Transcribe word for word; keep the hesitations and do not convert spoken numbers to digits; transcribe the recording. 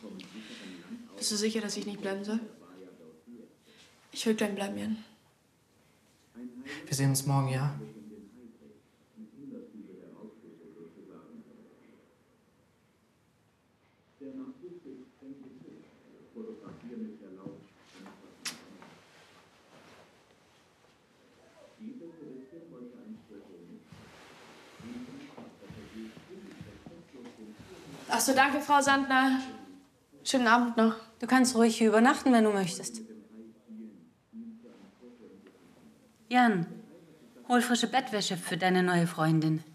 Bist du sicher, dass ich nicht bleiben soll? Ich will gleich bleiben, Jan. Wir sehen uns morgen, ja? Ach so, danke, Frau Sandner. Schönen Abend noch. Du kannst ruhig hier übernachten, wenn du möchtest. Jan, hol frische Bettwäsche für deine neue Freundin.